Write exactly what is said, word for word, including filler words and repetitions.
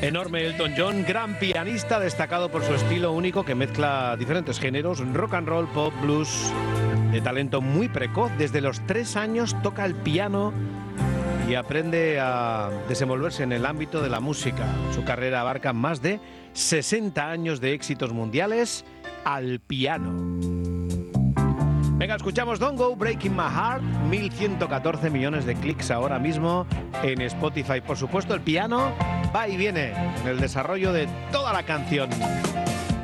Enorme Elton John, gran pianista destacado por su estilo único que mezcla diferentes géneros, rock and roll, pop, blues, de talento muy precoz. Desde los tres años toca el piano y aprende a desenvolverse en el ámbito de la música. Su carrera abarca más de sesenta años de éxitos mundiales al piano. Venga, escuchamos Don't Go Breaking My Heart, mil ciento catorce millones de clics ahora mismo en Spotify. Por supuesto, el piano va y viene en el desarrollo de toda la canción.